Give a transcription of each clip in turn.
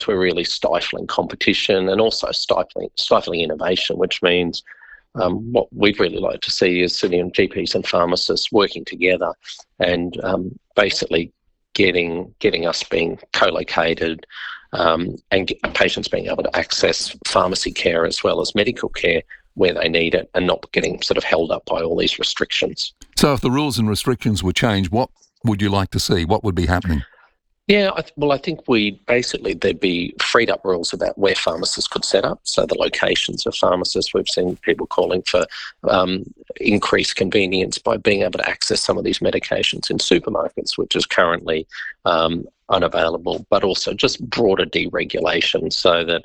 we're really stifling competition and also stifling innovation, which means what we'd really like to see is GPs and pharmacists working together and basically getting us being co-located and patients being able to access pharmacy care as well as medical care where they need it and not getting sort of held up by all these restrictions. So if the rules and restrictions were changed, what would you like to see? What would be happening? Yeah, I think there'd be freed up rules about where pharmacists could set up. So the locations of pharmacists, we've seen people calling for increased convenience by being able to access some of these medications in supermarkets, which is currently unavailable, but also just broader deregulation so that,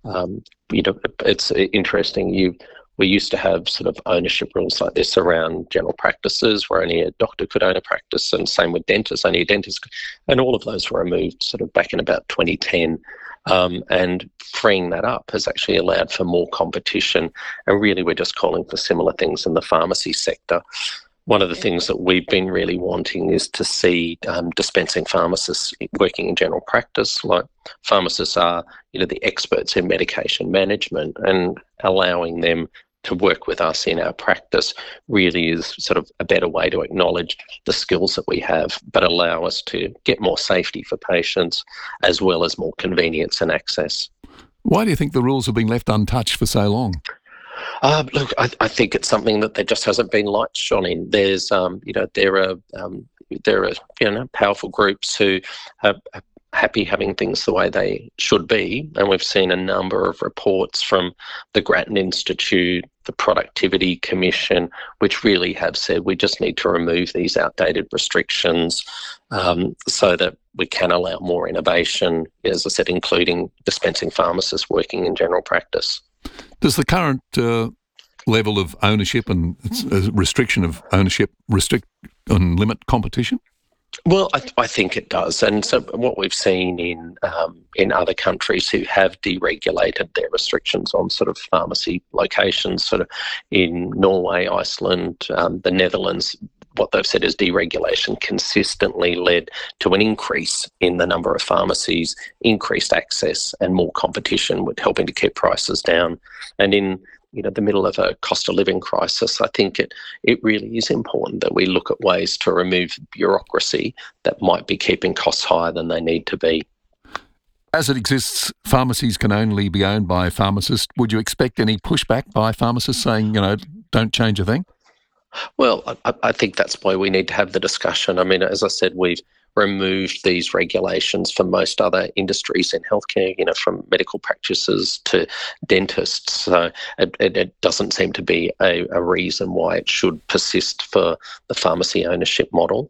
it's interesting. We used to have sort of ownership rules like this around general practices where only a doctor could own a practice, and same with dentists, only a dentist, and all of those were removed sort of back in about 2010. And freeing that up has actually allowed for more competition, and really we're just calling for similar things in the pharmacy sector. One of the things that we've been really wanting is to see dispensing pharmacists working in general practice. Like pharmacists are, the experts in medication management, and allowing them to work with us in our practice really is sort of a better way to acknowledge the skills that we have, but allow us to get more safety for patients as well as more convenience and access. Why do you think the rules have been left untouched for so long? Look, I think it's something that there just hasn't been light shone in. There's, there are powerful groups who are happy having things the way they should be, and we've seen a number of reports from the Grattan Institute, the Productivity Commission, which really have said we just need to remove these outdated restrictions so that we can allow more innovation, as I said, including dispensing pharmacists working in general practice. Does the current level of ownership and restriction of ownership restrict and limit competition? Well, I think it does, and so what we've seen in other countries who have deregulated their restrictions on sort of pharmacy locations, sort of in Norway, Iceland, the Netherlands, what they've said is deregulation consistently led to an increase in the number of pharmacies, increased access, and more competition, with helping to keep prices down. And in the middle of a cost of living crisis, I think it really is important that we look at ways to remove bureaucracy that might be keeping costs higher than they need to be. As it exists, pharmacies can only be owned by pharmacists. Would you expect any pushback by pharmacists saying, don't change a thing? Well, I think that's why we need to have the discussion. I mean, as I said, we've removed these regulations for most other industries in healthcare, from medical practices to dentists. So it doesn't seem to be a reason why it should persist for the pharmacy ownership model.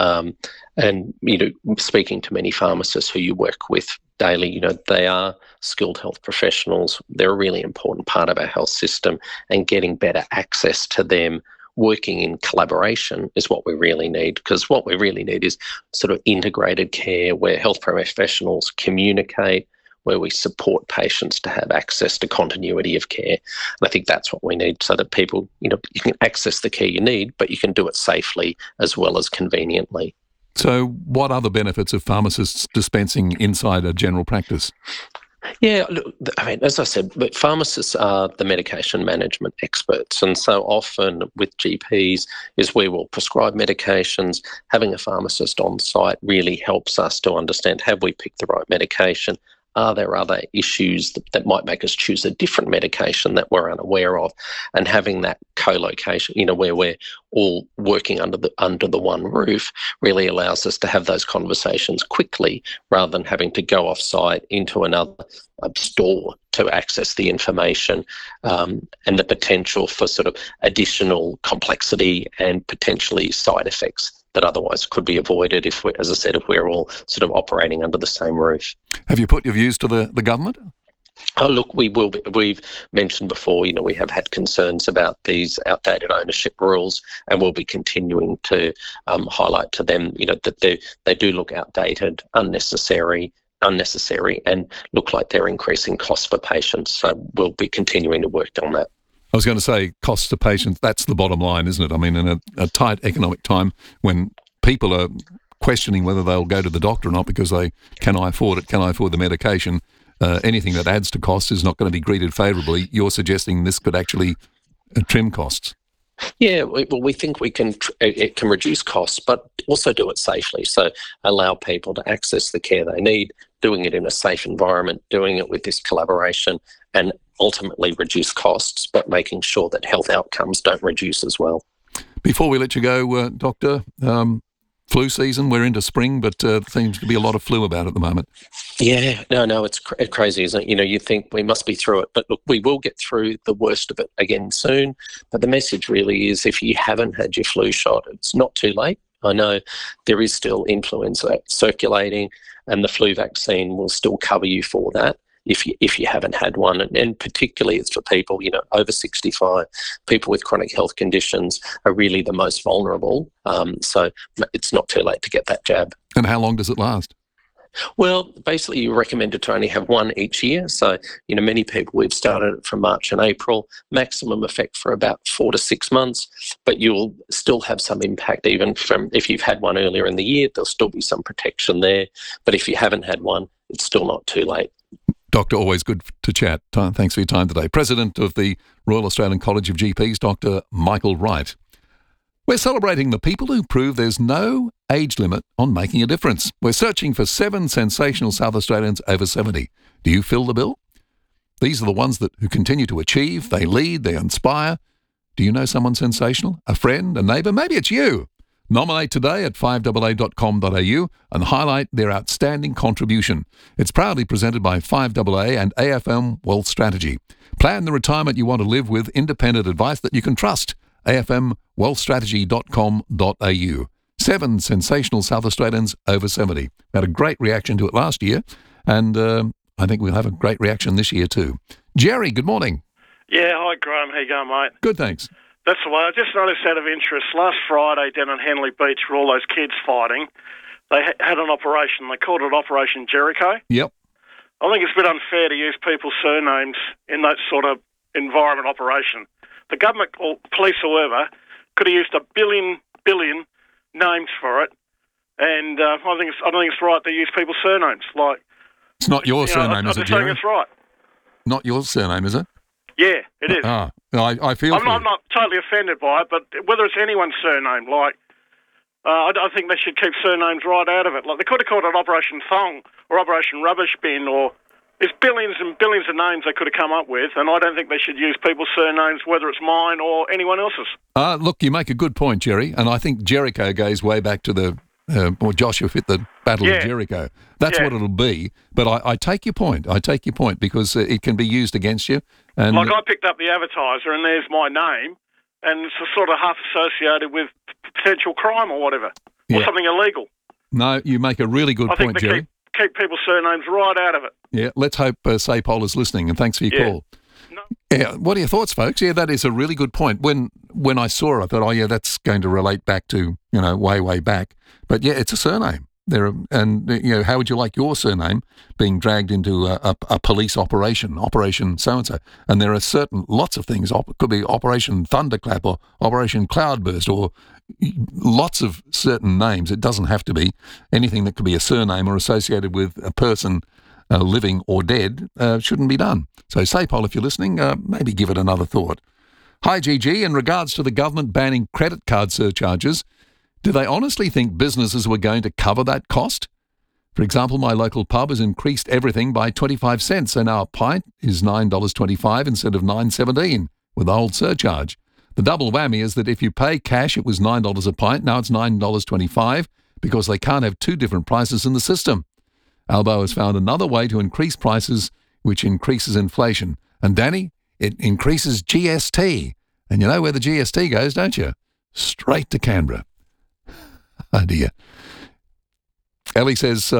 And, speaking to many pharmacists who you work with daily, they are skilled health professionals. They're a really important part of our health system, and getting better access to them, working in collaboration, is what we really need, because what we really need is sort of integrated care where health professionals communicate, where we support patients to have access to continuity of care. And I think that's what we need, so that people, you can access the care you need, but you can do it safely as well as conveniently. So what are the benefits of pharmacists dispensing inside a general practice? Yeah, look, I mean, as I said, but pharmacists are the medication management experts, and so often with GPs is we will prescribe medications. Having a pharmacist on site really helps us to understand, have we picked the right medication? Are there other issues that might make us choose a different medication that we're unaware of? And having that co-location, where we're all working under the one roof, really allows us to have those conversations quickly, rather than having to go off-site into another store to access the information, and the potential for sort of additional complexity and potentially side effects that otherwise could be avoided if we're all sort of operating under the same roof. Have you put your views to the government? Oh, look, we will be. We've mentioned before, we have had concerns about these outdated ownership rules, and we'll be continuing to highlight to them, that they do look outdated, unnecessary, and look like they're increasing costs for patients. So we'll be continuing to work on that. I was going to say costs to patients, that's the bottom line, isn't it? I mean, in a tight economic time when people are questioning whether they'll go to the doctor or not because can I afford it? Can I afford the medication? Anything that adds to costs is not going to be greeted favourably. You're suggesting this could actually trim costs. Yeah, we think it can reduce costs, but also do it safely. So allow people to access the care they need, doing it in a safe environment, doing it with this collaboration, and ultimately reduce costs, but making sure that health outcomes don't reduce as well. Before we let you go, Doctor, flu season, we're into spring, but there seems to be a lot of flu about at the moment. Yeah, no, it's crazy, isn't it? You think we must be through it, but look, we will get through the worst of it again soon. But the message really is, if you haven't had your flu shot, it's not too late. I know there is still influenza circulating, and the flu vaccine will still cover you for that if you haven't had one. And particularly it's for people, over 65, people with chronic health conditions are really the most vulnerable. So it's not too late to get that jab. And how long does it last? Well, basically, you're recommended to only have one each year. So, many people, we've started it from March and April, maximum effect for about 4 to 6 months, but you'll still have some impact even from if you've had one earlier in the year, there'll still be some protection there. But if you haven't had one, it's still not too late. Doctor, always good to chat. Thanks for your time today. President of the Royal Australian College of GPs, Dr. Michael Wright. We're celebrating the people who prove there's no age limit on making a difference. We're searching for 7 sensational South Australians over 70. Do you fill the bill? These are the ones who continue to achieve, they lead, they inspire. Do you know someone sensational? A friend, a neighbour? Maybe it's you. Nominate today at 5AA.com.au and highlight their outstanding contribution. It's proudly presented by 5AA and AFM Wealth Strategy. Plan the retirement you want to live with independent advice that you can trust. afmwealthstrategy.com.au. 7 sensational South Australians over 70. We had a great reaction to it last year, and I think we'll have a great reaction this year too. Jerry, good morning. Yeah, hi Graham, how you going, mate? Good, thanks. That's the way. I just noticed out of interest, last Friday down at Henley Beach for all those kids fighting, they had an operation. They called it Operation Jericho. Yep. I think it's a bit unfair to use people's surnames in that sort of environment operation. The government or police or whoever could have used a billion names for it, and I don't think it's right to use people's surnames. Like, it's not your surname, is it, Jerry? I think it's right. Not your surname, is it? Yeah, it is. I feel. I'm not totally offended by it, but whether it's anyone's surname, I think they should keep surnames right out of it. Like, they could have called it Operation Thong or Operation Rubbish Bin, or there's billions and billions of names they could have come up with, and I don't think they should use people's surnames, whether it's mine or anyone else's. Look, you make a good point, Jerry, and I think Jericho goes way back to the Joshua hit the Battle of Jericho. That's what it'll be. But I take your point. Because it can be used against you. And like, I picked up the advertiser, and there's my name, and it's sort of half associated with potential crime or whatever, or something illegal. No, you make a really good point, Jerry. Keep people's surnames right out of it. Yeah, let's hope SAPOL is listening, and thanks for your call. No. Yeah, what are your thoughts, folks? Yeah, that is a really good point. When I saw it, I thought, that's going to relate back to, way back. But yeah, it's a surname. How would you like your surname being dragged into a police Operation so-and-so? And there are lots of things. It could be Operation Thunderclap or Operation Cloudburst or lots of certain names. It doesn't have to be anything that could be a surname or associated with a person living or dead shouldn't be done. So SAPOL, if you're listening, maybe give it another thought. Hi, GG. In regards to the government banning credit card surcharges, do they honestly think businesses were going to cover that cost? For example, my local pub has increased everything by 25 cents, so now a pint is $9.25 instead of $9.17 with the old surcharge. The double whammy is that if you pay cash, it was $9 a pint, now it's $9.25 because they can't have 2 different prices in the system. Albo has found another way to increase prices, which increases inflation. And Danny, it increases GST. And you know where the GST goes, don't you? Straight to Canberra. Oh dear. Ellie says,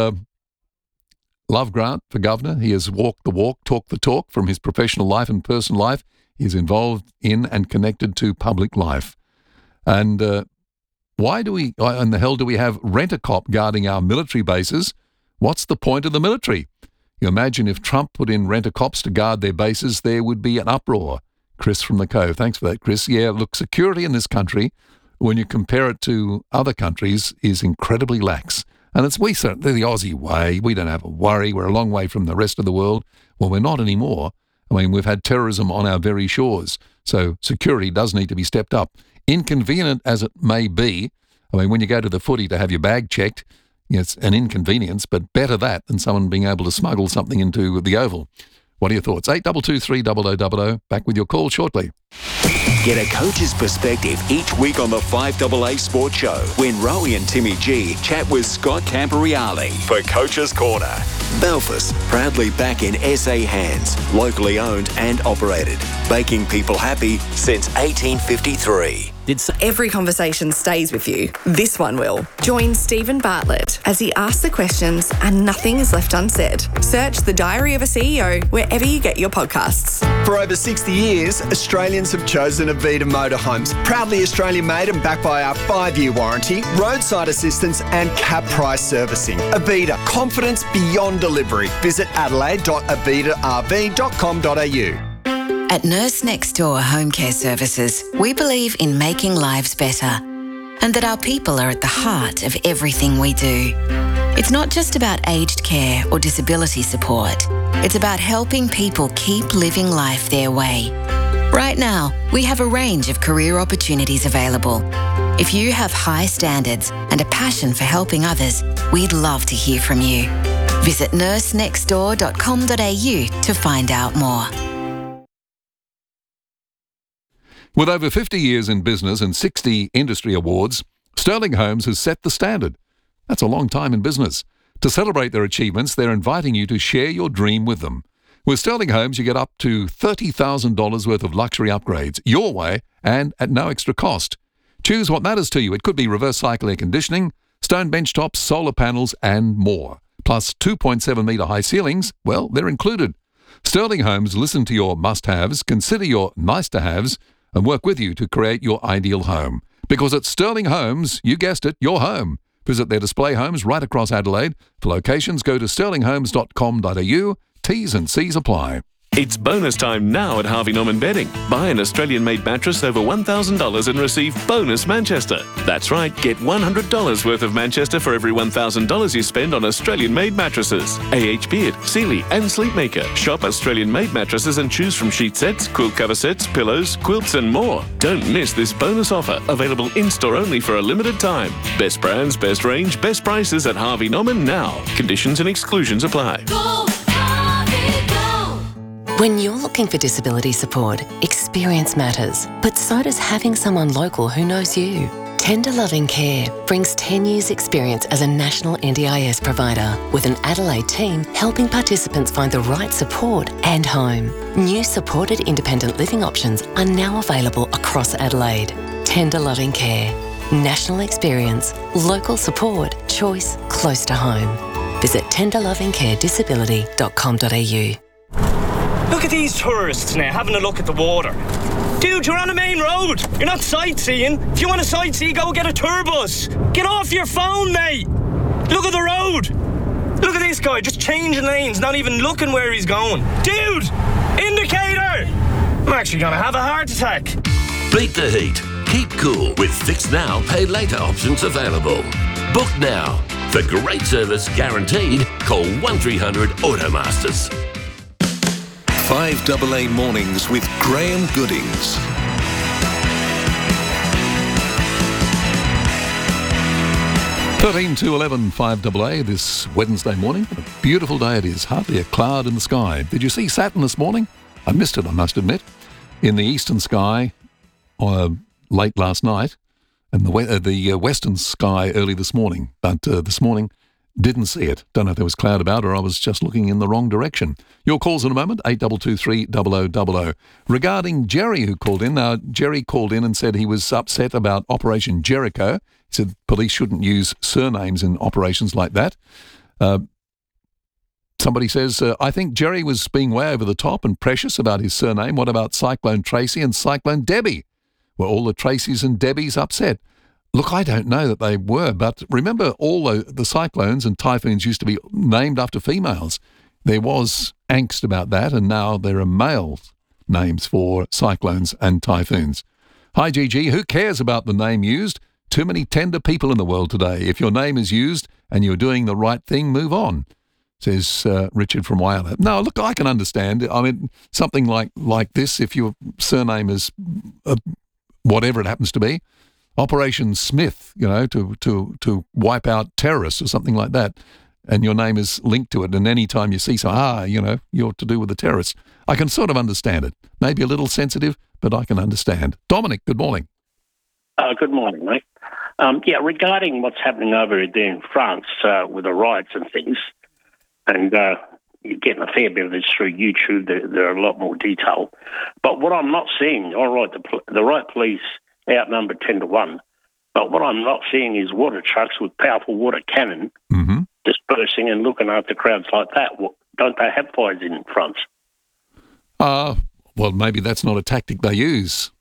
love Grant for governor. He has walked the walk, talked the talk from his professional life and personal life. He's involved in and connected to public life. And why in the hell do we have Rent-A-Cop guarding our military bases? What's the point of the military? You imagine if Trump put in Rent-A-Cops to guard their bases, there would be an uproar. Chris from the Cove. Thanks for that, Chris. Yeah, look, security in this country when you compare it to other countries, is incredibly lax. And they're the Aussie way. We don't have a worry. We're a long way from the rest of the world. Well, we're not anymore. I mean, we've had terrorism on our very shores. So security does need to be stepped up. Inconvenient as it may be, I mean, when you go to the footy to have your bag checked, it's an inconvenience, but better that than someone being able to smuggle something into the Oval. What are your thoughts? 8223 0000. Back with your call shortly. Get a coach's perspective each week on the 5AA Sports Show when Rowie and Timmy G chat with Scott Camporeale for Coach's Corner. Belfast, proudly back in SA hands, locally owned and operated, making people happy since 1853. Every conversation stays with you. This one will. Join Stephen Bartlett as he asks the questions and nothing is left unsaid. Search The Diary of a CEO wherever you get your podcasts. For over 60 years, Australians have chosen Avita Motorhomes. Proudly Australian-made and backed by our 5-year warranty, roadside assistance and cap price servicing. Avita, confidence beyond delivery. Visit adelaide.avitarv.com.au. At Nurse Next Door Home Care Services, we believe in making lives better and that our people are at the heart of everything we do. It's not just about aged care or disability support. It's about helping people keep living life their way. Right now, we have a range of career opportunities available. If you have high standards and a passion for helping others, we'd love to hear from you. Visit nursenextdoor.com.au to find out more. With over 50 years in business and 60 industry awards, Sterling Homes has set the standard. That's a long time in business. To celebrate their achievements, they're inviting you to share your dream with them. With Sterling Homes, you get up to $30,000 worth of luxury upgrades your way and at no extra cost. Choose what matters to you. It could be reverse cycle air conditioning, stone bench tops, solar panels and more. Plus 2.7 metre high ceilings, well, they're included. Sterling Homes listen to your must-haves, consider your nice-to-haves, and work with you to create your ideal home. Because at Sterling Homes, you guessed it, your home. Visit their display homes right across Adelaide. For locations, go to sterlinghomes.com.au. T's and C's apply. It's bonus time now at Harvey Norman Bedding. Buy an Australian-made mattress over $1,000 and receive bonus Manchester. That's right, get $100 worth of Manchester for every $1,000 you spend on Australian-made mattresses. A.H. Beard, Sealy and Sleepmaker. Shop Australian-made mattresses and choose from sheet sets, quilt cover sets, pillows, quilts and more. Don't miss this bonus offer, available in-store only for a limited time. Best brands, best range, best prices at Harvey Norman now. Conditions and exclusions apply. When you're looking for disability support, experience matters, but so does having someone local who knows you. Tender Loving Care brings 10 years' experience as a national NDIS provider, with an Adelaide team helping participants find the right support and home. New supported independent living options are now available across Adelaide. Tender Loving Care. National experience, local support, choice close to home. Visit tenderlovingcaredisability.com.au. Look at these tourists now having a look at the water. Dude, you're on a main road. You're not sightseeing. If you want to sightsee, go get a tour bus. Get off your phone, mate. Look at the road. Look at this guy just changing lanes, not even looking where he's going. Dude, indicator. I'm actually going to have a heart attack. Beat the heat. Keep cool with Fix Now, Pay Later options available. Book now. For great service guaranteed, call 1300 Automasters. 5AA Mornings with Graham Goodings. Thirteen to 11, 5AA this Wednesday morning. A beautiful day it is, hardly a cloud in the sky. Did you see Saturn this morning? I missed it, I must admit. In the eastern sky late last night, and the western sky early this morning. But this morning, didn't see it. Don't know if there was cloud about or I was just looking in the wrong direction. Your calls in a moment, 8223 0000. Regarding Jerry who called in. Now, Jerry called in and said he was upset about Operation Jericho. He said police shouldn't use surnames in operations like that. Somebody says, I think Jerry was being way over the top and precious about his surname. What about Cyclone Tracy and Cyclone Debbie? Were all the Tracys and Debbies upset? Look, I don't know that they were, but remember all the cyclones and typhoons used to be named after females. There was angst about that, and now there are male names for cyclones and typhoons. Hi, Gigi. Who cares about the name used? Too many tender people in the world today. If your name is used and you're doing the right thing, move on, says Richard from Whyalla. No, look, I can understand. I mean, something like this, if your surname is whatever it happens to be, Operation Smith, to wipe out terrorists or something like that, and your name is linked to it, and any time you see you're to do with the terrorists, I can sort of understand it. Maybe a little sensitive, but I can understand. Dominic, good morning. Good morning, mate. Regarding what's happening over there in France with the riots and things, and you're getting a fair bit of this through YouTube. There are a lot more detail. But what I'm not seeing, all right, the riot police outnumbered 10-1, but what I'm not seeing is water trucks with powerful water cannon dispersing and looking after crowds like that. Don't they have fires in France? Well, maybe that's not a tactic they use.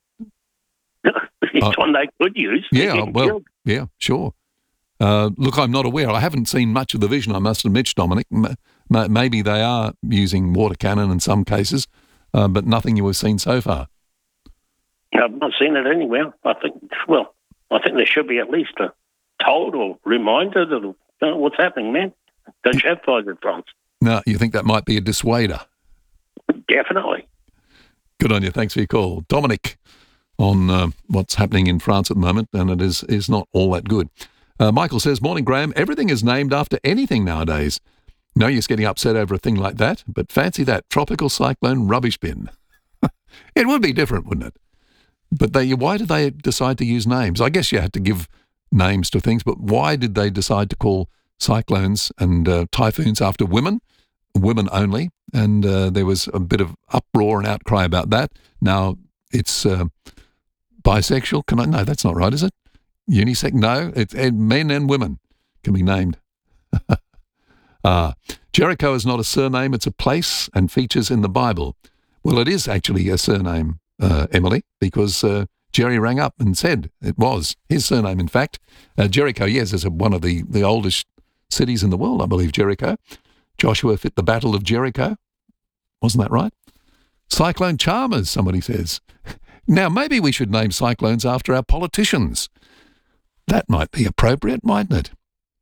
It's one they could use. Yeah, sure. Look, I'm not aware. I haven't seen much of the vision, I must admit, Dominic. Maybe they are using water cannon in some cases, but nothing you have seen so far. I've not seen it anywhere. I think there should be at least a told or reminder that what's happening, man. Don't you have fires in France? No, you think that might be a dissuader? Definitely. Good on you. Thanks for your call. Dominic, on what's happening in France at the moment, and it is not all that good. Michael says, morning, Graham. Everything is named after anything nowadays. No use getting upset over a thing like that, but fancy that, tropical cyclone rubbish bin. It would be different, wouldn't it? But why did they decide to use names? I guess you had to give names to things, but why did they decide to call cyclones and typhoons after women only? And there was a bit of uproar and outcry about that. Now it's bisexual. No, that's not right, is it? Unisex? No, it's men and women can be named. Jericho is not a surname, it's a place and features in the Bible. Well, it is actually a surname, Emily, because Jerry rang up and said it was his surname, in fact. Jericho, yes, is one of the oldest cities in the world, I believe, Jericho. Joshua fit the Battle of Jericho. Wasn't that right? Cyclone Chalmers, somebody says. Now, maybe we should name cyclones after our politicians. That might be appropriate, mightn't it?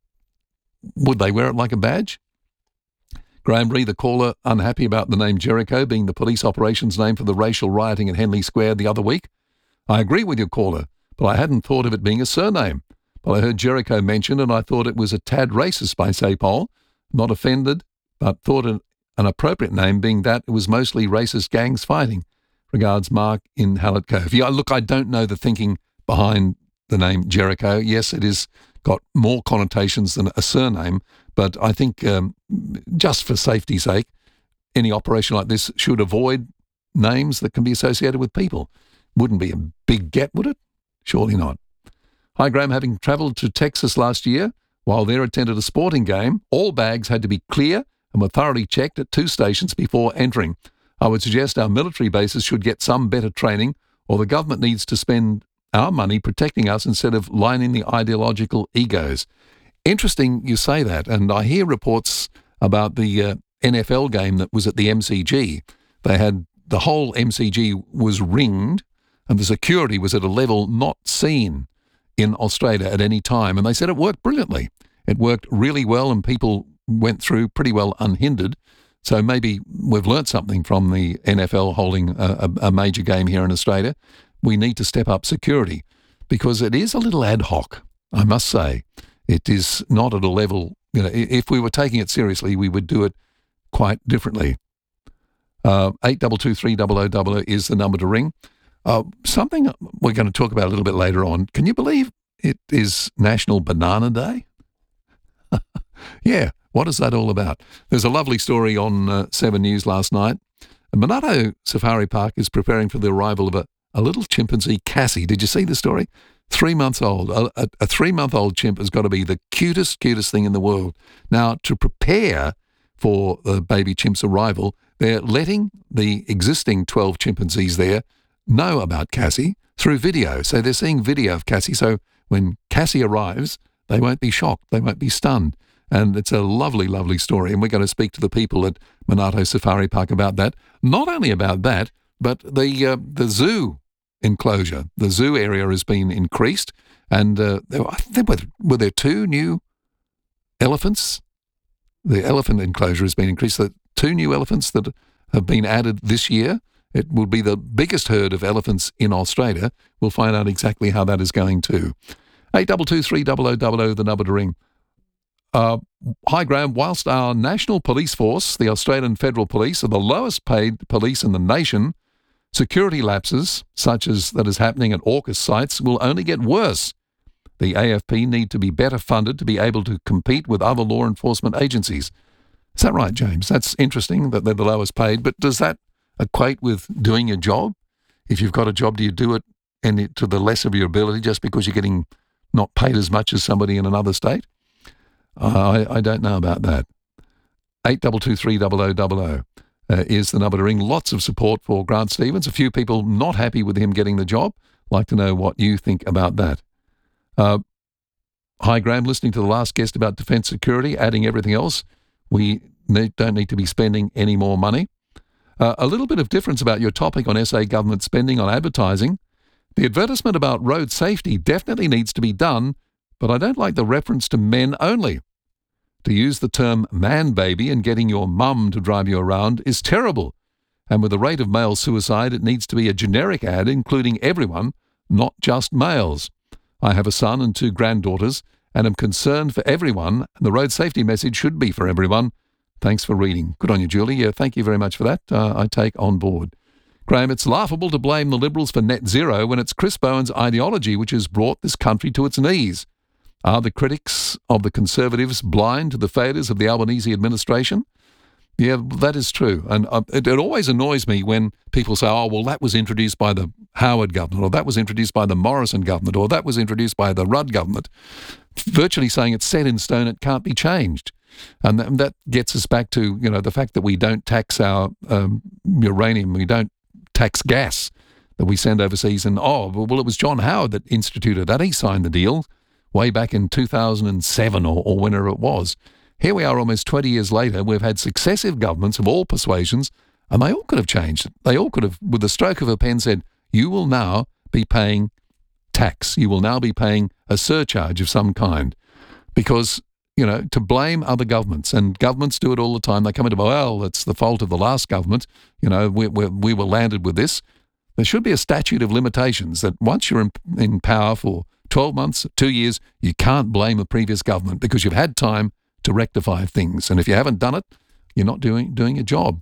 Would they wear it like a badge? Graham Bree, the caller, unhappy about the name Jericho being the police operations name for the racial rioting at Henley Square the other week. I agree with your caller, but I hadn't thought of it being a surname. But I heard Jericho mentioned and I thought it was a tad racist by Sapol. Not offended, but thought an appropriate name being that it was mostly racist gangs fighting. Regards, Mark in Hallett Cove. Yeah, look, I don't know the thinking behind the name Jericho. Yes, it is got more connotations than a surname, but I think just for safety's sake, any operation like this should avoid names that can be associated with people. Wouldn't be a big get, would it? Surely not. Hi, Graham. Having travelled to Texas last year, while there attended a sporting game, all bags had to be clear and were thoroughly checked at 2 stations before entering. I would suggest our military bases should get some better training, or the government needs to spend our money protecting us instead of lining the ideological egos. Interesting you say that, and I hear reports about the NFL game that was at the MCG. They had the whole MCG was ringed, and the security was at a level not seen in Australia at any time. And they said it worked brilliantly. It worked really well, and people went through pretty well unhindered. So maybe we've learnt something from the NFL holding a major game here in Australia. We need to step up security because it is a little ad hoc, I must say. It is not at a level, if we were taking it seriously, we would do it quite differently. 82230000 is the number to ring. Something we're going to talk about a little bit later on. Can you believe it is National Banana Day? Yeah, what is that all about? There's a lovely story on 7 News last night. Monarto Safari Park is preparing for the arrival of a little chimpanzee, Cassie. Did you see the story? 3 months old. A 3-month-old chimp has got to be the cutest thing in the world. Now, to prepare for the baby chimp's arrival, they're letting the existing 12 chimpanzees there know about Cassie through video. So they're seeing video of Cassie. So when Cassie arrives, they won't be shocked. They won't be stunned. And it's a lovely, lovely story. And we're going to speak to the people at Monarto Safari Park about that. Not only about that, but the zoo enclosure. The zoo area has been increased, and were there 2 new elephants? The elephant enclosure has been increased. The 2 new elephants that have been added this year. It will be the biggest herd of elephants in Australia. We'll find out exactly how that is going too. 8223 0000, the number to ring. Hi, Graham. Whilst our national police force, the Australian Federal Police, are the lowest paid police in the nation, security lapses, such as that is happening at AUKUS sites, will only get worse. The AFP need to be better funded to be able to compete with other law enforcement agencies. Is that right, James? That's interesting that they're the lowest paid, but does that equate with doing your job? If you've got a job, do you do it to the less of your ability just because you're getting not paid as much as somebody in another state? I don't know about that. 8223 0000 is the number to ring. Lots of support for Grant Stevens. A few people not happy with him getting the job. Like to know what you think about that. Hi, Graham. Listening to the last guest about defence security, adding everything else, we don't need to be spending any more money. A little bit of difference about your topic on SA government spending on advertising. The advertisement about road safety definitely needs to be done, but I don't like the reference to men only. To use the term man baby and getting your mum to drive you around is terrible. And with the rate of male suicide, it needs to be a generic ad including everyone, not just males. I have a son and 2 granddaughters and am concerned for everyone, and the road safety message should be for everyone. Thanks for reading. Good on you, Julie. Yeah, thank you very much for that. I take on board. Graham, it's laughable to blame the Liberals for net zero when it's Chris Bowen's ideology which has brought this country to its knees. Are the critics of the Conservatives blind to the failures of the Albanese administration? Yeah, that is true. And it always annoys me when people say, oh, well, that was introduced by the Howard government, or that was introduced by the Morrison government, or that was introduced by the Rudd government, virtually saying it's set in stone, it can't be changed. And that gets us back to, the fact that we don't tax our uranium, we don't tax gas that we send overseas. And, it was John Howard that instituted that. He signed the deal way back in 2007 or whenever it was. Here we are almost 20 years later. We've had successive governments of all persuasions, and they all could have changed it. They all could have, with the stroke of a pen, said, you will now be paying tax. You will now be paying a surcharge of some kind. Because, to blame other governments, and governments do it all the time. They come into, well, it's the fault of the last government. We were landed with this. There should be a statute of limitations that once you're in power for 12 months, 2 years, you can't blame the previous government because you've had time to rectify things. And if you haven't done it, you're not doing your job.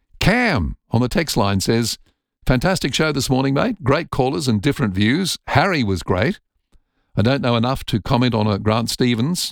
Cam on the text line says, fantastic show this morning, mate. Great callers and different views. Harry was great. I don't know enough to comment on a Grant Stevens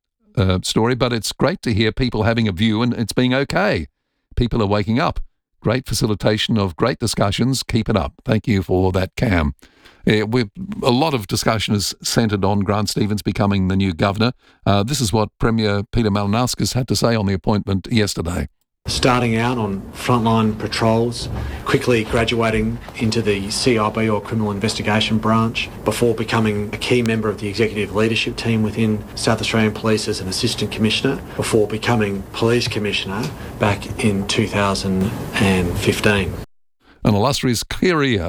story, but it's great to hear people having a view and it's being okay. People are waking up. Great facilitation of great discussions. Keep it up. Thank you for that, Cam. A lot of discussion is centred on Grant Stevens becoming the new governor. This is what Premier Peter Malinauskas had to say on the appointment yesterday. Starting out on frontline patrols, quickly graduating into the CIB or Criminal Investigation Branch, before becoming a key member of the executive leadership team within South Australian Police as an Assistant Commissioner, before becoming Police Commissioner back in 2015. An illustrious career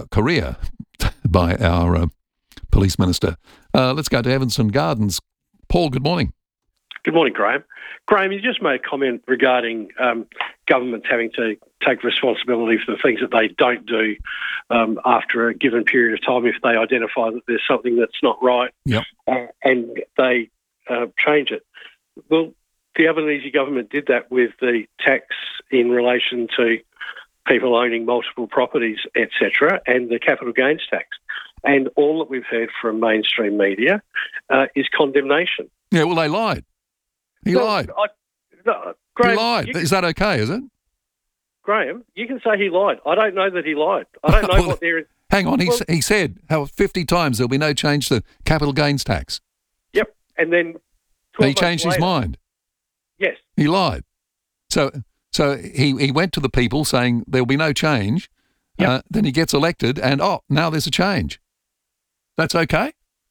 by our Police Minister. Let's go to Evanston Gardens. Paul, good morning. Good morning, Graham. Graham, you just made a comment regarding governments having to take responsibility for the things that they don't do after a given period of time if they identify that there's something that's not right. Yep. And they change it. Well, the Albanese government did that with the tax in relation to people owning multiple properties, etc., and the capital gains tax. And all that we've heard from mainstream media is condemnation. Yeah, well, they lied. He lied. Graham, he lied. Is that okay, is it? Graham, you can say he lied. I don't know that he lied. I don't know what they're... Hang on, he said how 50 times there'll be no change to capital gains tax. Yep, and then... And he changed his mind. Yes. He lied. So he went to the people saying there'll be no change. Yep. Then he gets elected and, now there's a change. That's okay?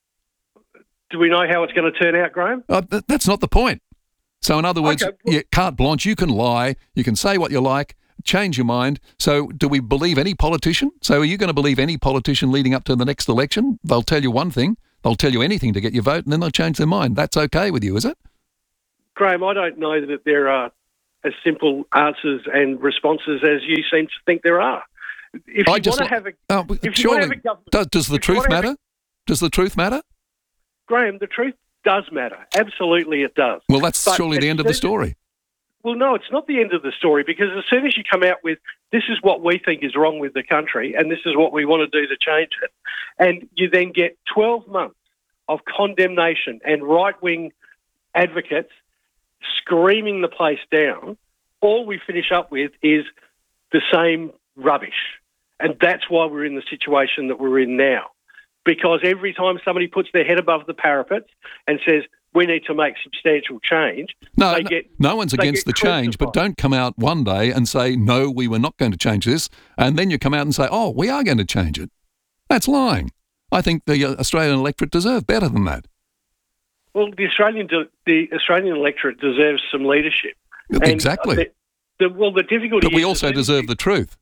Do we know how it's going to turn out, Graham? That's not the point. So in other words, carte blanche, you can lie, you can say what you like. change your mind. So do we believe any politician? So are you going to believe any politician leading up to the next election? They'll tell you one thing. They'll tell you anything to get your vote, and then they'll change their mind. That's okay with you, is it? Graham, I don't know that there are as simple answers and responses as you seem to think there are. If you want to have a government, does the truth matter? Does the truth matter? Graham, the truth does matter. Absolutely it does. Well, that's surely the end of the story. Well, no, it's not the end of the story, because as soon as you come out with, this is what we think is wrong with the country and this is what we want to do to change it, and you then get 12 months of condemnation and right-wing advocates screaming the place down, all we finish up with is the same rubbish. And that's why we're in the situation that we're in now. Because every time somebody puts their head above the parapet and says, we need to make substantial change, no one's against the change, but don't come out one day and say, no, we were not going to change this, and then you come out and say, oh, we are going to change it. That's lying. I think the Australian electorate deserve better than that. Well, the Australian electorate deserves some leadership. Exactly. The difficulty but we also deserve the truth.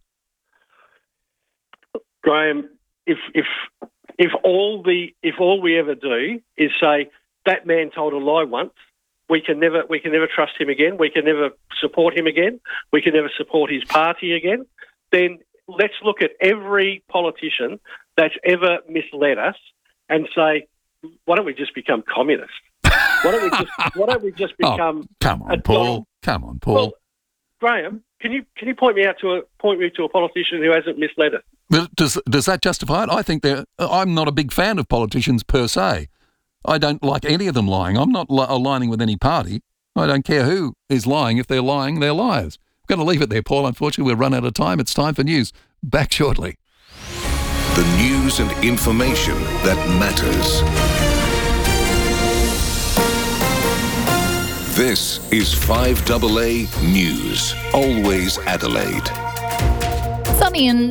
Graham, if all we ever do is say that man told a lie once, we can never trust him again. We can never support him again. We can never support his party again. Then let's look at every politician that's ever misled us and say, why don't we just become communists? Why don't we just become? Come on, Paul. Well, Graham, can you point me to a politician who hasn't misled us? Well, does that justify it? I think I'm not a big fan of politicians per se. I don't like any of them lying. I'm not aligning with any party. I don't care who is lying. If they're lying, they're liars. We've got to leave it there, Paul. Unfortunately, we've run out of time. It's time for news. Back shortly. The news and information that matters. This is 5AA News. Always Adelaide. Sunny and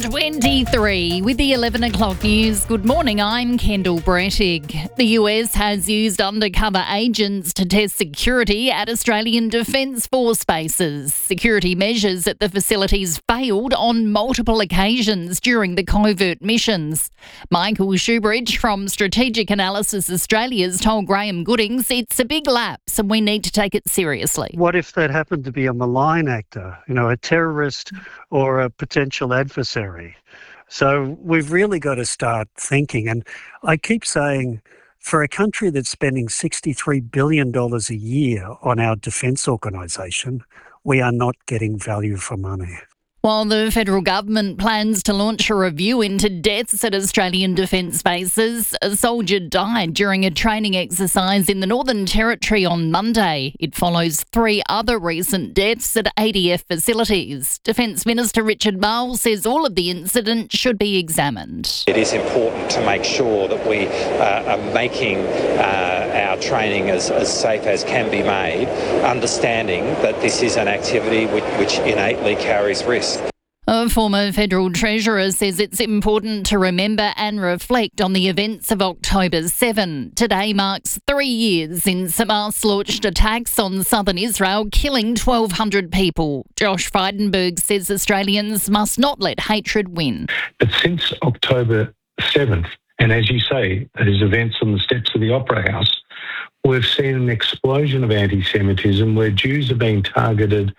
23 with the 11 o'clock news. Good morning, I'm Kendall Brettig. The US has used undercover agents to test security at Australian Defence Force bases. Security measures at the facilities failed on multiple occasions during the covert missions. Michael Shoebridge from Strategic Analysis Australia's told Graham Goodings it's a big lapse and we need to take it seriously. What if that happened to be a malign actor, a terrorist or a potential adversary? So we've really got to start thinking. And I keep saying, for a country that's spending $63 billion a year on our defence organisation, we are not getting value for money. While the federal government plans to launch a review into deaths at Australian defence bases, a soldier died during a training exercise in the Northern Territory on Monday. It follows 3 other recent deaths at ADF facilities. Defence Minister Richard Marles says all of the incidents should be examined. It is important to make sure that we are making our training as safe as can be made, understanding that this is an activity which innately carries risk. A former federal treasurer says it's important to remember and reflect on the events of October 7. Today marks 3 years since Hamas launched attacks on southern Israel, killing 1,200 people. Josh Frydenberg says Australians must not let hatred win. But since October 7th, and as you say, those events on the steps of the Opera House, we've seen an explosion of anti-Semitism where Jews are being targeted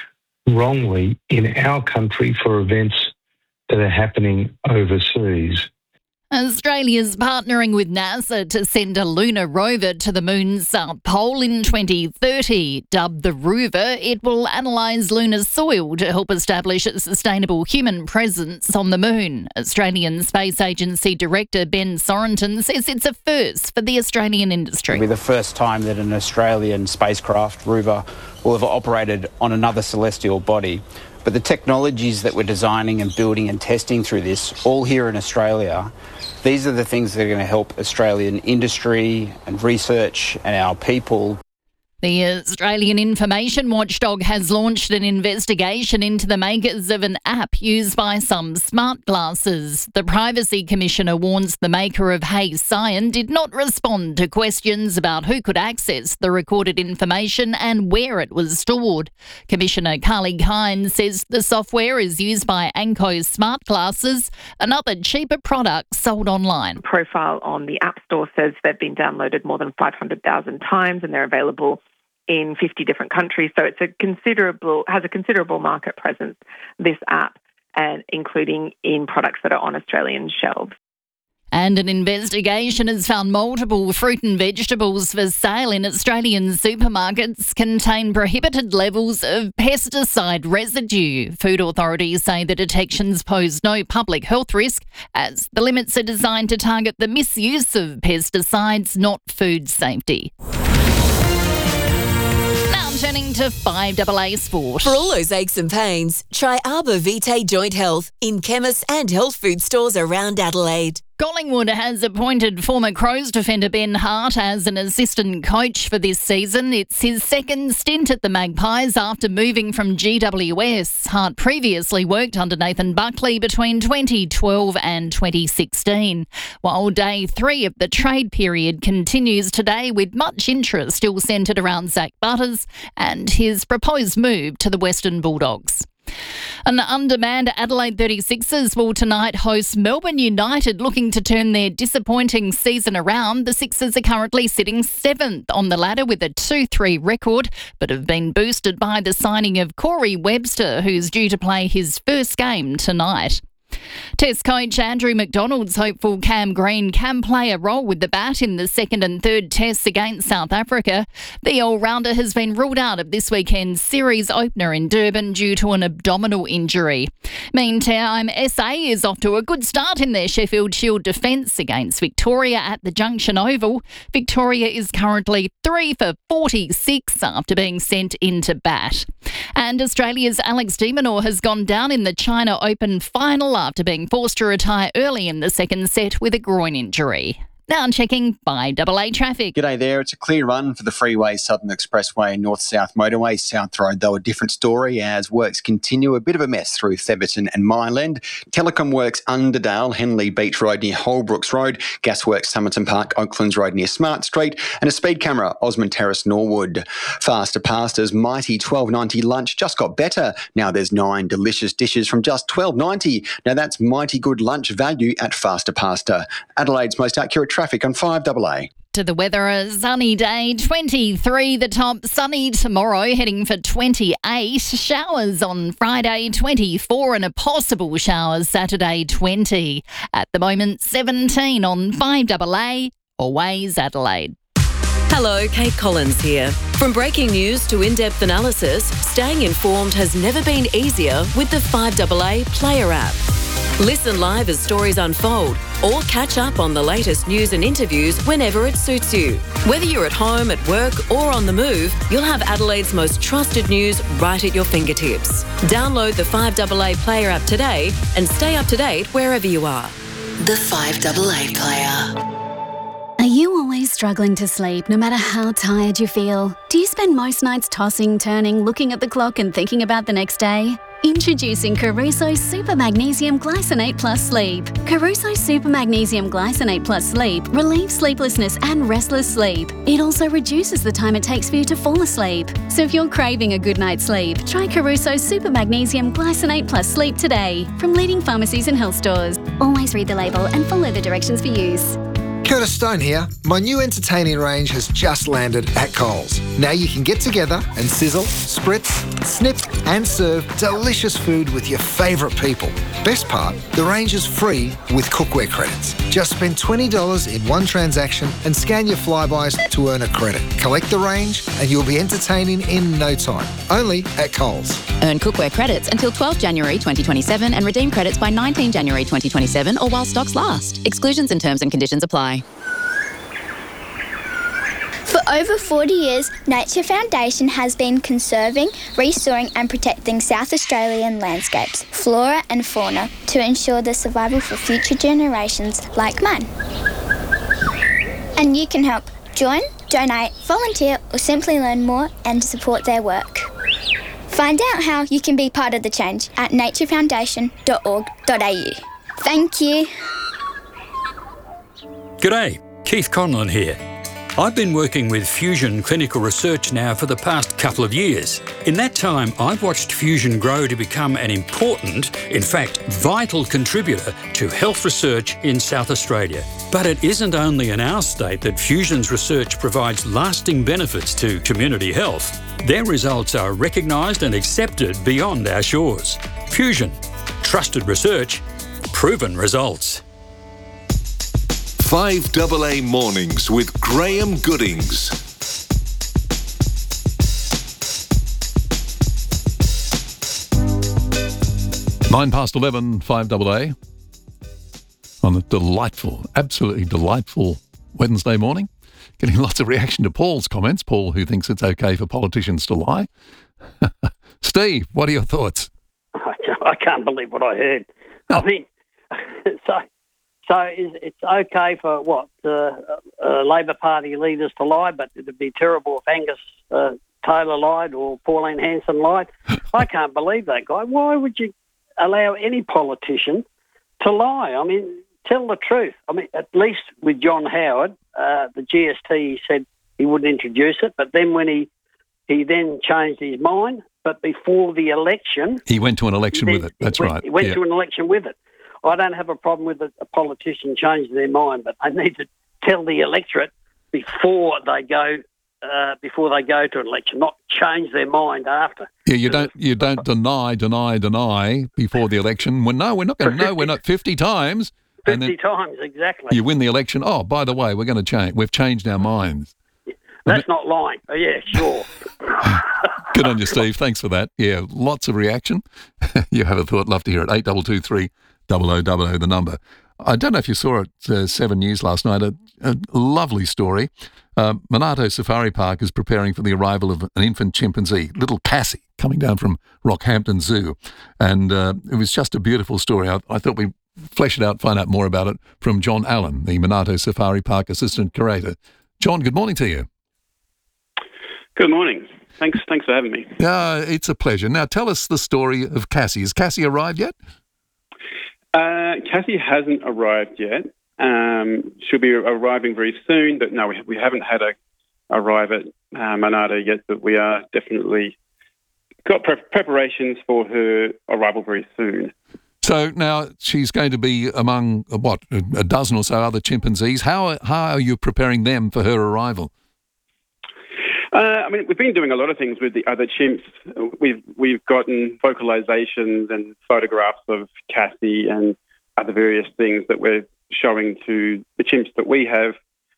wrongly in our country for events that are happening overseas. Australia's partnering with NASA to send a lunar rover to the moon's South Pole in 2030. Dubbed the Rover, it will analyse lunar soil to help establish a sustainable human presence on the moon. Australian Space Agency Director Ben Sorenton says it's a first for the Australian industry. It'll be the first time that an Australian spacecraft, rover, will have operated on another celestial body. But the technologies that we're designing and building and testing through this, all here in Australia, these are the things that are going to help Australian industry and research and our people. The Australian Information Watchdog has launched an investigation into the makers of an app used by some smart glasses. The Privacy Commissioner warns the maker of Hey Cyan did not respond to questions about who could access the recorded information and where it was stored. Commissioner Carly Kine says the software is used by Anko smart glasses, another cheaper product sold online. Profile on the App Store says they've been downloaded more than 500,000 times and they're available in 50 different countries. So it's has a considerable market presence, this app, and including in products that are on Australian shelves. And an investigation has found multiple fruit and vegetables for sale in Australian supermarkets contain prohibited levels of pesticide residue. Food authorities say the detections pose no public health risk, as the limits are designed to target the misuse of pesticides, not food safety. Turning to 5AA Sport. For all those aches and pains, try Arbor Vitae Joint Health in chemists and health food stores around Adelaide. Collingwood has appointed former Crows defender Ben Hart as an assistant coach for this season. It's his second stint at the Magpies after moving from GWS. Hart previously worked under Nathan Buckley between 2012 and 2016. While day 3 of the trade period continues today, with much interest still centred around Zach Butters and his proposed move to the Western Bulldogs. An undermanned Adelaide 36ers will tonight host Melbourne United, looking to turn their disappointing season around. The Sixers are currently sitting 7th on the ladder with a 2-3 record, but have been boosted by the signing of Corey Webster, who's due to play his first game tonight. Test coach Andrew McDonald's hopeful Cam Green can play a role with the bat in the second and third tests against South Africa. The all-rounder has been ruled out of this weekend's series opener in Durban due to an abdominal injury. Meantime, SA is off to a good start in their Sheffield Shield defence against Victoria at the Junction Oval. Victoria is currently 3 for 46 after being sent into bat. And Australia's Alex de Minaur has gone down in the China Open final after being forced to retire early in the second set with a groin injury. Now checking 5AA traffic. G'day there. It's a clear run for the Freeway Southern Expressway North-South Motorway. South Road, though, a different story as works continue. A bit of a mess through Theberton and Myland. Telecom works Underdale, Henley Beach Road near Holbrooks Road. Gasworks Somerton Park, Oaklands Road near Smart Street. And a speed camera, Osmond Terrace, Norwood. Faster Pasta's mighty $12.90 lunch just got better. Now there's 9 delicious dishes from just $12.90. Now that's mighty good lunch value at Faster Pasta. Adelaide's most accurate traffic on 5AA. To the weather, a sunny day, 23 the top, sunny tomorrow, heading for 28. Showers on Friday, 24, and a possible shower Saturday, 20. At the moment, 17 on 5AA, Always Adelaide. Hello, Kate Collins here. From breaking news to in-depth analysis, staying informed has never been easier with the 5AA Player app. Listen live as stories unfold or catch up on the latest news and interviews whenever it suits you. Whether you're at home, at work or on the move, you'll have Adelaide's most trusted news right at your fingertips. Download the 5AA Player app today and stay up to date wherever you are. The 5AA Player. Are you always struggling to sleep no matter how tired you feel? Do you spend most nights tossing, turning, looking at the clock and thinking about the next day? Introducing Caruso Super Magnesium Glycinate Plus Sleep. Caruso Super Magnesium Glycinate Plus Sleep relieves sleeplessness and restless sleep. It also reduces the time it takes for you to fall asleep. So if you're craving a good night's sleep, try Caruso Super Magnesium Glycinate Plus Sleep today from leading pharmacies and health stores. Always read the label and follow the directions for use. Curtis Stone here. My new entertaining range has just landed at Coles. Now you can get together and sizzle, spritz, snip and serve delicious food with your favourite people. Best part, the range is free with cookware credits. Just spend $20 in one transaction and scan your Flybys to earn a credit. Collect the range and you'll be entertaining in no time. Only at Coles. Earn cookware credits until 12 January 2027 and redeem credits by 19 January 2027 or while stocks last. Exclusions and terms and conditions apply. For over 40 years, Nature Foundation has been conserving, restoring and protecting South Australian landscapes, flora and fauna to ensure the survival for future generations like mine. And you can help. Join, donate, volunteer, or simply learn more and to support their work. Find out how you can be part of the change at naturefoundation.org.au. Thank you. G'day, Keith Conlon here. I've been working with Fusion Clinical Research now for the past couple of years. In that time, I've watched Fusion grow to become an important, in fact, vital contributor to health research in South Australia. But it isn't only in our state that Fusion's research provides lasting benefits to community health. Their results are recognised and accepted beyond our shores. Fusion. Trusted research. Proven results. 5AA Mornings with Graham Goodings. Nine past 11, 5AA. On a delightful, absolutely delightful Wednesday morning. Getting lots of reaction to Paul's comments. Paul, who thinks it's okay for politicians to lie. Steve, what are your thoughts? I can't believe what I heard. I mean, So it's okay for Labor Party leaders to lie, but it'd be terrible if Angus Taylor lied or Pauline Hanson lied. I can't believe that guy. Why would you allow any politician to lie? I mean, tell the truth. I mean, at least with John Howard, the GST said he wouldn't introduce it, but then when he then changed his mind, but before the election... He went to an election with it, that's right. He went to an election with it. I don't have a problem with a politician changing their mind, but they need to tell the electorate before they go to an election, not change their mind after. Yeah, you don't deny before the election. Well, no, we're not going to know. We're not 50 times. 50 times, exactly. You win the election. Oh, by the way, we're going to change. We've changed our minds. That's not lying. Oh, yeah, sure. Good on you, Steve. Thanks for that. Yeah, lots of reaction. You have a thought. Love to hear it. 8223 0000, the number. I don't know if you saw it, 7 News last night, a lovely story. Monarto Safari Park is preparing for the arrival of an infant chimpanzee, little Cassie, coming down from Rockhampton Zoo. And it was just a beautiful story. I thought we'd flesh it out, find out more about it from John Allen, the Monarto Safari Park Assistant Curator. John, good morning to you. Good morning. Thanks for having me. It's a pleasure. Now, tell us the story of Cassie. Has Cassie arrived yet? Cassie hasn't arrived yet. She'll be arriving very soon, but no, we haven't had her arrive at Monarto yet, but we are definitely got preparations for her arrival very soon. So now she's going to be among, a dozen or so other chimpanzees. How are you preparing them for her arrival? I mean, we've been doing a lot of things with the other chimps. We've gotten vocalizations and photographs of Cassie and other various things that we're showing to the chimps that we have.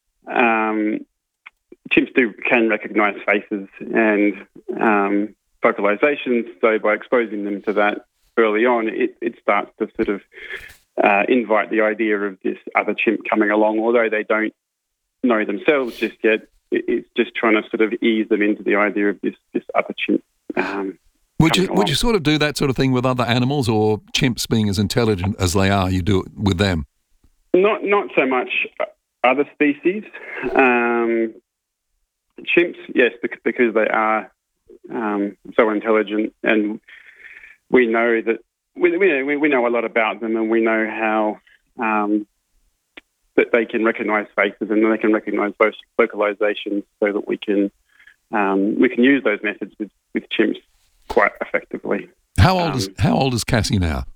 Chimps can recognise faces and vocalizations, so by exposing them to that early on, it starts to sort of invite the idea of this other chimp coming along, although they don't know themselves just yet. It's just trying to sort of ease them into the idea of this other chimp. Would you sort of do that sort of thing with other animals, or chimps being as intelligent as they are, you do it with them? Not so much other species. Chimps, yes, because they are so intelligent, and we know that we know a lot about them, and we know how that they can recognise faces and they can recognise both vocalizations, so that we can use those methods with chimps quite effectively. How old is Cassie now?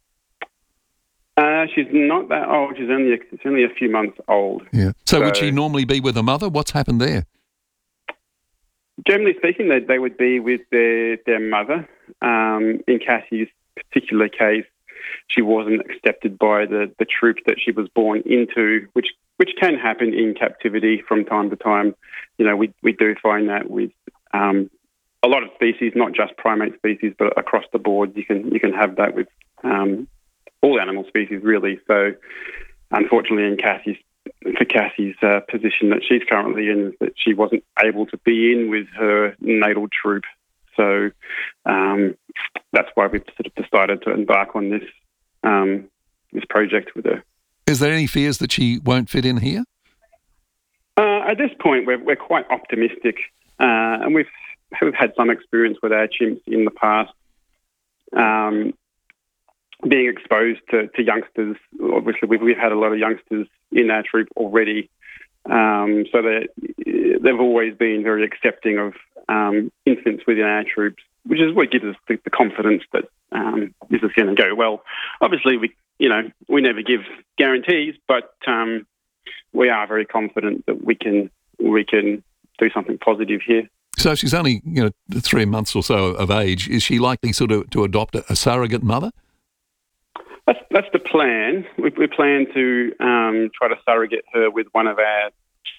She's not that old. She's only a few months old. Yeah. So would she normally be with her mother? What's happened there? Generally speaking, they would be with their mother. In Cassie's particular case, she wasn't accepted by the troop that she was born into, which can happen in captivity from time to time. You know, we do find that with a lot of species, not just primate species, but across the board, you can have that with all animal species, really. So, unfortunately, in Cassie's position that she's currently in, is that she wasn't able to be in with her natal troop. So that's why we've sort of decided to embark on this project with her. Is there any fears that she won't fit in here? At this point, we're quite optimistic, and we've had some experience with our chimps in the past, being exposed to youngsters. Obviously, we've had a lot of youngsters in our troop already, so they've always been very accepting of infants within our troops, which is what gives us the confidence that this is going to go well. Obviously, we never give guarantees, but we are very confident that we can do something positive here. So she's only 3 months or so of age. Is she likely sort of to adopt a surrogate mother? That's the plan. We plan to try to surrogate her with one of our.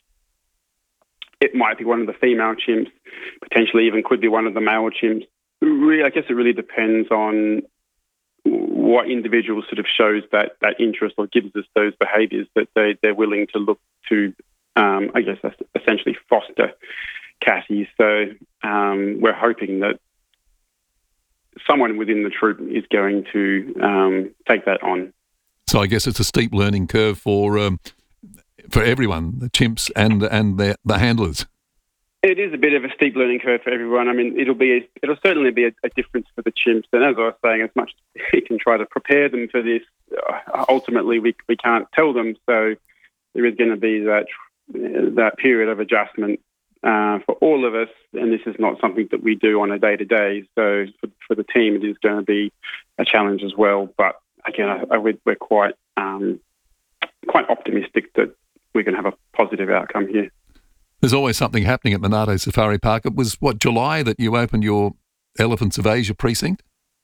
It might be one of the female chimps, potentially even could be one of the male chimps. Really, I guess it really depends on what individual sort of shows that interest or gives us those behaviours that they're willing to look to, I guess, essentially foster Cassie. So we're hoping that someone within the troop is going to take that on. So I guess it's a steep learning curve for everyone, the chimps and the handlers. It is a bit of a steep learning curve for everyone. I mean, it'll certainly be a difference for the chimps. And as I was saying, as much as we can try to prepare them for this, ultimately we can't tell them. So there is going to be that period of adjustment for all of us, and this is not something that we do on a day-to-day. So for the team, it is going to be a challenge as well. But again, we're quite optimistic that we can have a positive outcome here. There's always something happening at Monarto Safari Park. It was, July that you opened your Elephants of Asia precinct?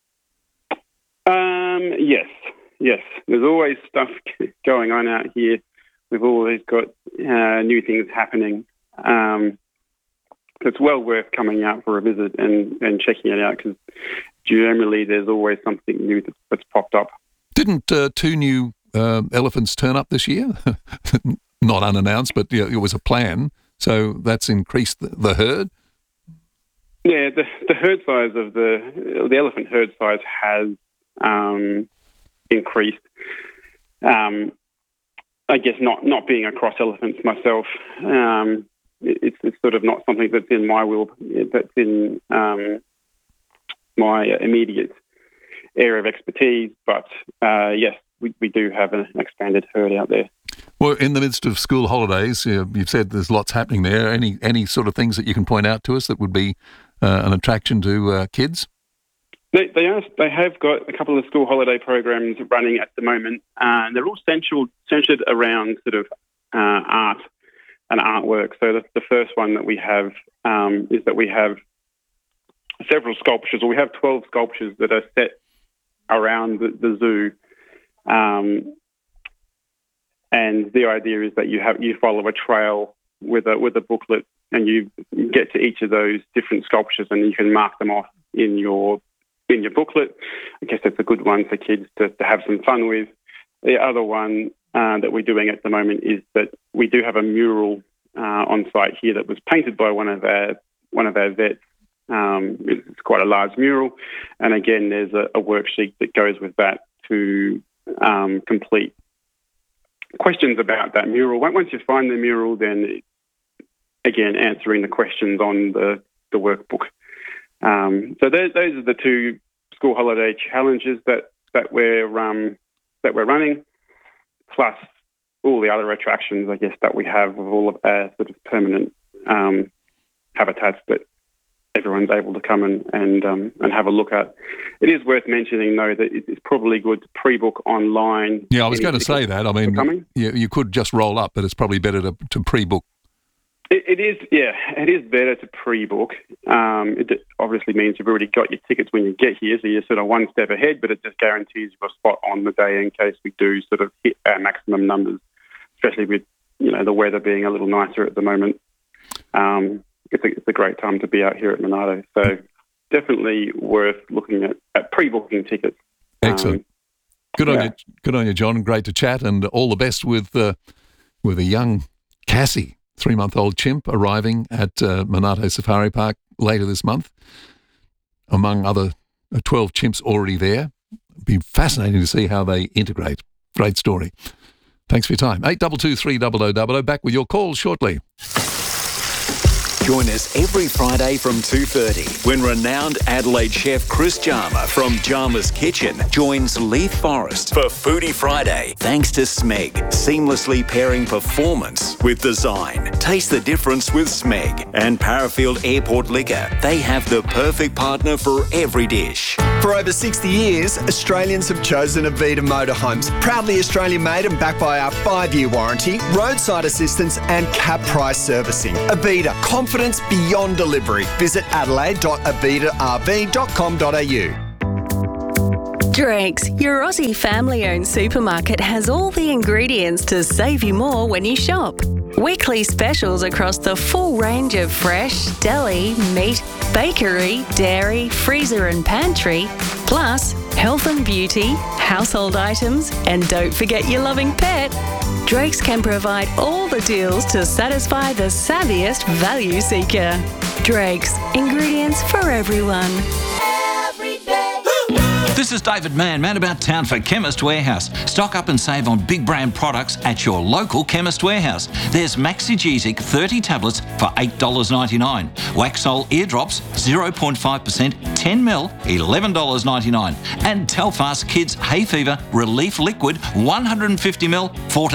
Yes. There's always stuff going on out here. We've always got new things happening. It's well worth coming out for a visit and checking it out, because generally there's always something new that's popped up. Didn't 2 new elephants turn up this year? Not unannounced, but it was a plan. So that's increased the herd? Yeah, the herd size of the elephant herd size has increased. I guess not being across elephants myself, it's sort of not something that's in my that's in my immediate area of expertise. But yes, we do have an expanded herd out there. Well, in the midst of school holidays, you've said there's lots happening there. Any sort of things that you can point out to us that would be an attraction to kids? They have got a couple of school holiday programs running at the moment. They're all centred around sort of art and artwork. So the first one that we have is that we have several sculptures, or we have 12 sculptures that are set around the zoo. And the idea is that you follow a trail with a booklet, and you get to each of those different sculptures, and you can mark them off in your booklet. I guess that's a good one for kids to have some fun with. The other one that we're doing at the moment is that we do have a mural on site here that was painted by one of our vets. It's quite a large mural, and again, there's a worksheet that goes with that to complete questions about that mural. Once you find the mural, then again, answering the questions on the workbook. So those are the 2 school holiday challenges that we're running, plus all the other attractions, I guess, that we have with all of our sort of permanent habitats that everyone's able to come and have a look at. It is worth mentioning, though, that it's probably good to pre-book online. Yeah, I was going to say that. I mean, you could just roll up, but it's probably better to pre-book. It is, yeah. It is better to pre-book. It obviously means you've already got your tickets when you get here, so you're sort of one step ahead, but it just guarantees you a spot on the day in case we do sort of hit our maximum numbers, especially with, the weather being a little nicer at the moment. It's a great time to be out here at Monarto. So definitely worth looking at pre-booking tickets. Excellent. Good on you, John. Great to chat, and all the best with a young Cassie, 3-month-old chimp, arriving at Monarto Safari Park later this month, among other 12 chimps already there. It'll be fascinating to see how they integrate. Great story. Thanks for your time. 822 300 back with your calls shortly. Join us every Friday from 2:30 when renowned Adelaide chef Chris Jarma from Jarma's Kitchen joins Leith Forrest for Foodie Friday. Thanks to Smeg, seamlessly pairing performance with design. Taste the difference with Smeg and Parafield Airport Liquor. They have the perfect partner for every dish. For over 60 years, Australians have chosen Avita Motorhomes. Proudly Australian-made and backed by our 5-year warranty, roadside assistance and cap price servicing. Avita, confidence beyond delivery. Visit adelaide.avitarb.com.au. Drakes, your Aussie family-owned supermarket, has all the ingredients to save you more when you shop. Weekly specials across the full range of fresh, deli, meat, bakery, dairy, freezer and pantry, plus health and beauty, household items, and don't forget your loving pet. Drakes can provide all the deals to satisfy the savviest value seeker. Drakes, ingredients for everyone. This is David Mann about town for Chemist Warehouse. Stock up and save on big brand products at your local Chemist Warehouse. There's Maxigesic 30 tablets for $8.99. Waxol eardrops 0.5%, 10ml, $11.99. And Telfast Kids Hay Fever Relief Liquid 150ml,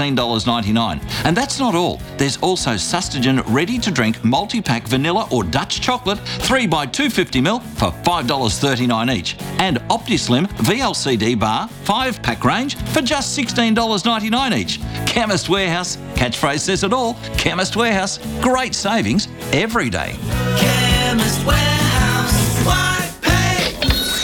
$14.99. And that's not all. There's also Sustagen Ready to Drink multi-pack vanilla or Dutch chocolate 3x 250ml for $5.39 each. And OptiSlim VLCD bar 5-pack range for just $16.99 each. Chemist Warehouse, catchphrase says it all. Chemist Warehouse, great savings every day. Chemist Warehouse, why pay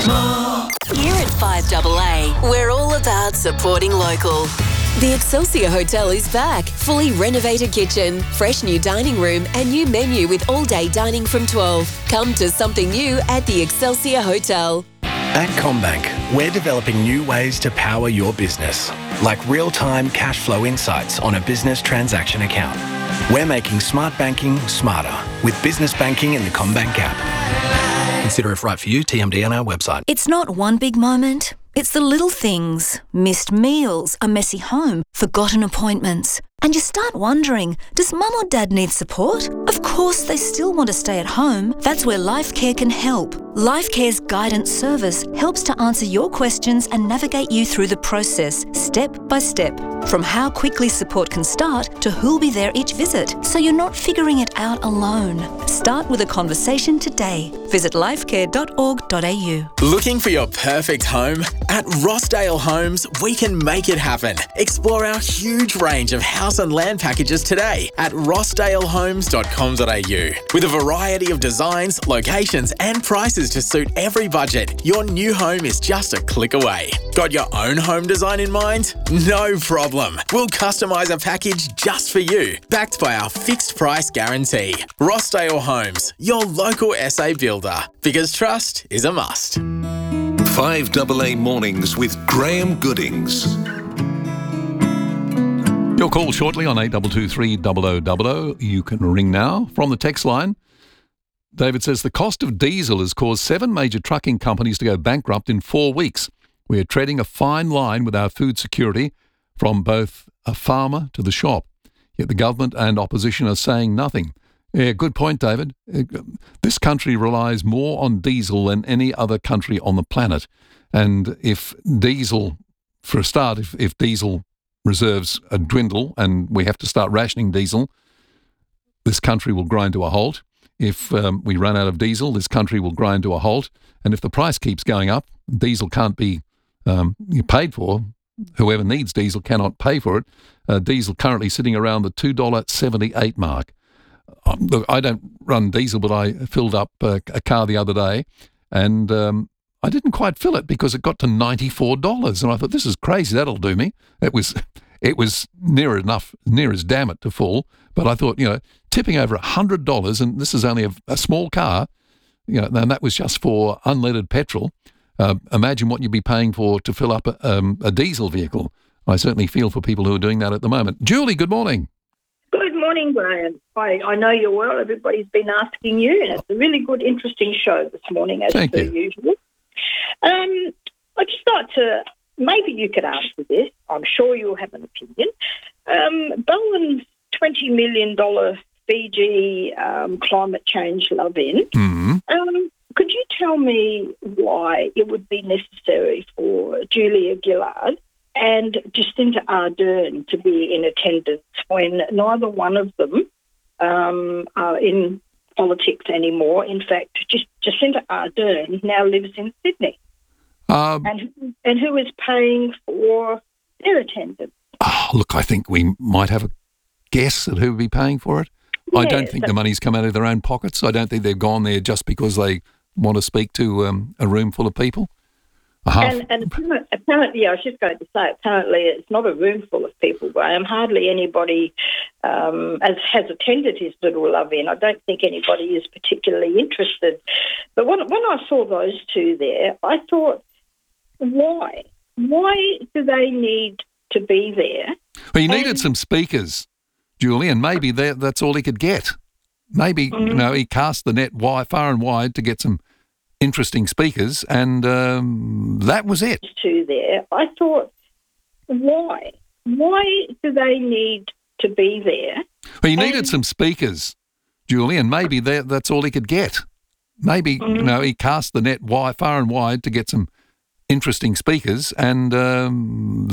more? Here at 5AA, we're all about supporting local. The Excelsior Hotel is back. Fully renovated kitchen, fresh new dining room and new menu with all-day dining from 12. Come to something new at the Excelsior Hotel. At CommBank, we're developing new ways to power your business, like real-time cash flow insights on a business transaction account. We're making smart banking smarter with business banking in the CommBank app. Consider if right for you, TMD on our website. It's not one big moment. It's the little things. Missed meals, a messy home, forgotten appointments. And you start wondering, does mum or dad need support? Of course, they still want to stay at home. That's where LifeCare can help. LifeCare's guidance service helps to answer your questions and navigate you through the process, step by step. From how quickly support can start to who'll be there each visit, so you're not figuring it out alone. Start with a conversation today. Visit lifecare.org.au. Looking for your perfect home? At Rossdale Homes, we can make it happen. Explore our huge range of house and land packages today at rossdalehomes.com.au. With a variety of designs, locations and prices to suit every budget, your new home is just a click away. Got your own home design in mind? No problem. We'll customise a package just for you, backed by our fixed price guarantee. Rossdale Homes, your local SA builder, because trust is a must. 5AA Mornings with Graham Goodings. Your call shortly on 8223 0000. You can ring now from the text line. David says the cost of diesel has caused 7 major trucking companies to go bankrupt in 4 weeks. We are treading a fine line with our food security from both a farmer to the shop. Yet the government and opposition are saying nothing. Yeah, good point, David. This country relies more on diesel than any other country on the planet. And if diesel, for a start, if diesel reserves dwindle and we have to start rationing diesel, this country will grind to a halt. If we run out of diesel, this country will grind to a halt. And if the price keeps going up, diesel can't be paid for. Whoever needs diesel cannot pay for it. Diesel currently sitting around the $2.78 mark. Look, I don't run diesel, but I filled up a car the other day and I didn't quite fill it because it got to $94. And I thought, this is crazy. That'll do me. It was near as damn it to full. But I thought, tipping over $100, and this is only a small car, and that was just for unleaded petrol. Imagine what you'd be paying to fill up a diesel vehicle. I certainly feel for people who are doing that at the moment. Julie, good morning. Good morning, Graham. I know you well. Everybody's been asking you, and it's a really good, interesting show this morning, as per usual. I'd just like to, maybe you could answer this. I'm sure you'll have an opinion. Bowen's $20 million Fiji climate change love-in. Could you tell me why it would be necessary for Julia Gillard and Jacinta Ardern to be in attendance when neither one of them are in politics anymore? In fact, Jacinta Ardern now lives in Sydney. And who is paying for their attendance? Look, I think we might have a guess at who would be paying for it. I don't think the money's come out of their own pockets. I don't think they've gone there just because they want to speak to a room full of people. And apparently, I was just going to say, apparently it's not a room full of people, Graham. Hardly anybody has attended his little love-in. I don't think anybody is particularly interested. But when I saw those two there, I thought, why? Why do they need to be there? Well, he needed some speakers, Julie, and maybe that's all he could get. Maybe, he cast the net far and wide to get some interesting speakers, and that was it. Two there, I thought, why? Why do they need to be there? Well, he needed some speakers, Julie, and maybe that's all he could get. Maybe, he cast the net far and wide to get some interesting speakers, and